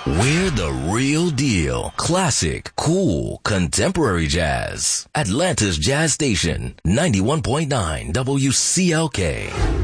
We're the real deal. Classic, cool, contemporary jazz. Atlanta's Jazz Station, 91.9 WCLK.